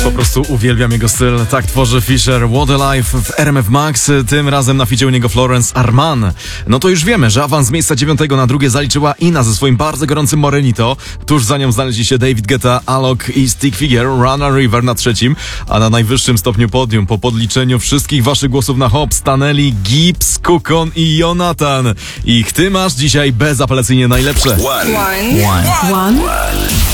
Po prostu uwielbiam jego styl. Tak tworzy Fisher What a Life w RMF Max. Tym razem na ficie u niego Florence Arman. No to już wiemy, że awans z miejsca 9 na drugie zaliczyła Ina ze swoim bardzo gorącym Morenito. Tuż za nią znaleźli się David Guetta, Alok i Stick Figure, Run a River na trzecim. A na najwyższym stopniu podium po podliczeniu wszystkich waszych głosów na hop stanęli Gibbs, Kukon i Jonathan. Ich ty masz dzisiaj bezapelacyjnie najlepsze. One.